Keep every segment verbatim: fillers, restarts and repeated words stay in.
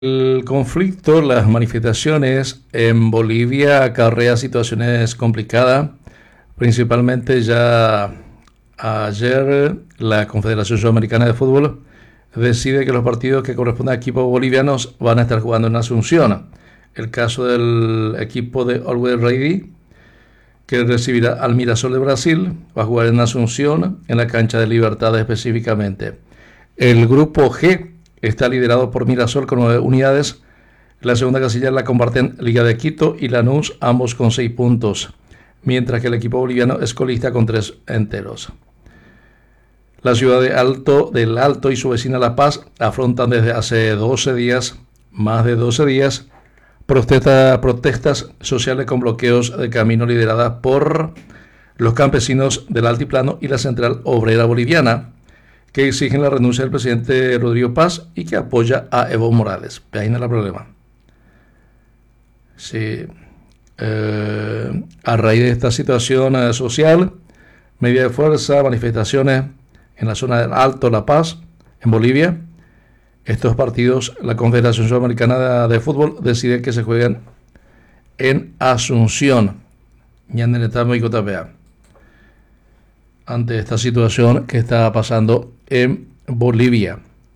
El conflicto, las manifestaciones en Bolivia acarrea situaciones complicadas, principalmente ya ayer la Confederación Sudamericana de Fútbol decide que los partidos que corresponden a equipos bolivianos van a estar jugando en Asunción. El caso del equipo de Always Ready, que recibirá al Mirasol de Brasil, va a jugar en Asunción, en la cancha de Libertad específicamente. El grupo G está liderado por Mirasol con nueve unidades. La segunda casilla la comparten Liga de Quito y Lanús, ambos con seis puntos, mientras que el equipo boliviano es colista con tres enteros. La ciudad de Alto del Alto y su vecina La Paz afrontan desde hace doce días, más de doce días, protesta, protestas sociales con bloqueos de camino lideradas por los campesinos del Altiplano y la Central Obrera Boliviana, que exigen la renuncia del presidente Rodrigo Paz y que apoya a Evo Morales. Ahí no es el problema. Sí. Eh, a raíz de esta situación eh, social, medida de fuerza, manifestaciones en la zona del Alto La Paz, en Bolivia, estos partidos, la Confederación Sudamericana de, de Fútbol decide que se jueguen en Asunción, Ñandenetamo y Cotapea, ante esta situación que está pasando en Bolivia.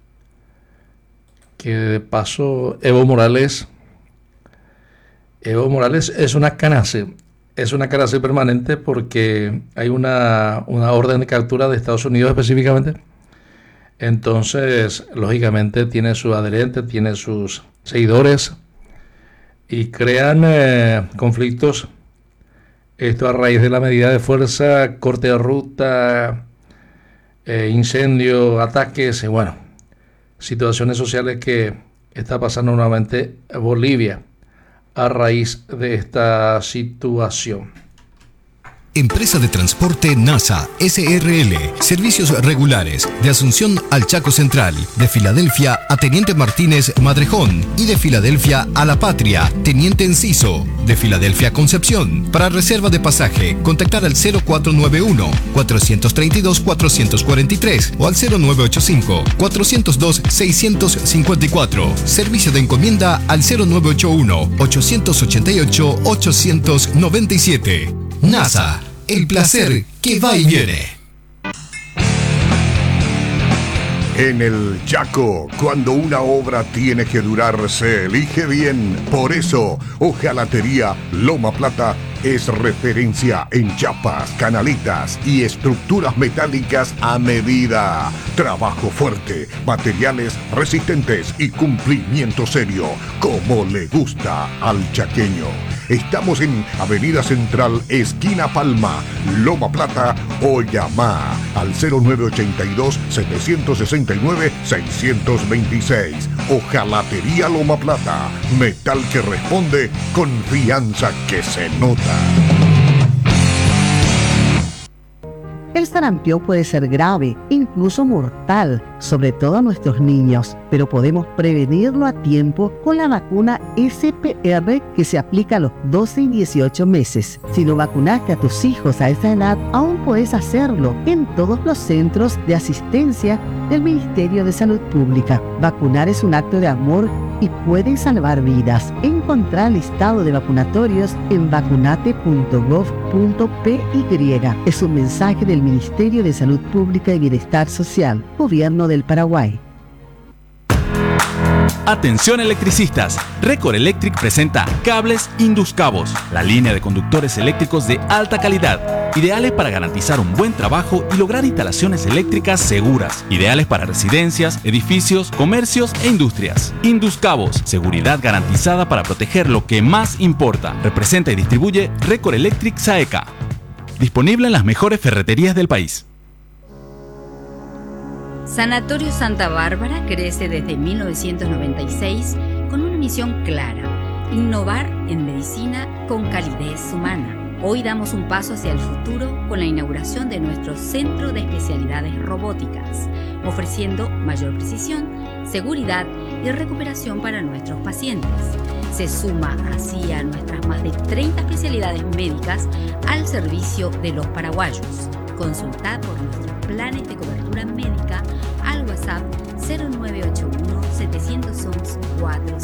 Que de paso Evo Morales, Evo Morales es una cárcel, es una cárcel permanente porque hay una, una orden de captura de Estados Unidos específicamente. Entonces, lógicamente tiene sus adherentes, tiene sus seguidores y crean eh, conflictos. Esto a raíz de la medida de fuerza, corte de ruta, eh, incendio, ataques, y bueno, situaciones sociales que está pasando nuevamente Bolivia a raíz de esta situación. Empresa de Transporte NASA S R L. Servicios regulares de Asunción al Chaco Central, de Filadelfia a Teniente Martínez Madrejón y de Filadelfia a La Patria, Teniente Enciso, de Filadelfia a Concepción. Para reserva de pasaje, contactar al cero cuatro nueve uno, cuatro tres dos, cuatro cuatro tres o al cero nueve ocho cinco, cuatro cero dos, seis cinco cuatro. Servicio de encomienda al cero nueve ocho uno, ocho ocho ocho, ocho nueve siete. NASA, el placer que va y viene. En el Chaco, cuando una obra tiene que durar, se elige bien. Por eso, Hojalatería Loma Plata es referencia en chapas, canaletas y estructuras metálicas a medida. Trabajo fuerte, materiales resistentes y cumplimiento serio, como le gusta al chaqueño. Estamos en Avenida Central, esquina Palma, Loma Plata, o llama al cero nueve ocho dos, siete seis nueve, seis dos seis. Hojalatería Loma Plata, metal que responde, confianza que se nota. El sarampión puede ser grave, incluso mortal, sobre todo a nuestros niños, pero podemos prevenirlo a tiempo con la vacuna S P R que se aplica a los doce y dieciocho meses. Si no vacunaste a tus hijos a esa edad, aún puedes hacerlo en todos los centros de asistencia del Ministerio de Salud Pública. Vacunar es un acto de amor y puede salvar vidas. Encontrá el listado de vacunatorios en vacunate punto gov punto p y. Es un mensaje del Ministerio de Salud Pública y Bienestar Social, Gobierno del Paraguay. Atención electricistas, Record Electric presenta Cables Induscabos, la línea de conductores eléctricos de alta calidad, ideales para garantizar un buen trabajo y lograr instalaciones eléctricas seguras, ideales para residencias, edificios, comercios e industrias. Induscabos, seguridad garantizada para proteger lo que más importa. Representa y distribuye Record Electric Saeca. Disponible en las mejores ferreterías del país. Sanatorio Santa Bárbara crece desde mil novecientos noventa y seis con una misión clara: innovar en medicina con calidez humana. Hoy damos un paso hacia el futuro con la inauguración de nuestro Centro de Especialidades Robóticas, ofreciendo mayor precisión, seguridad y recuperación para nuestros pacientes. Se suma así a nuestras más de treinta especialidades médicas al servicio de los paraguayos. Consultad por nuestros planes de cobertura médica al WhatsApp cero nueve ocho uno, setecientos once, cuatro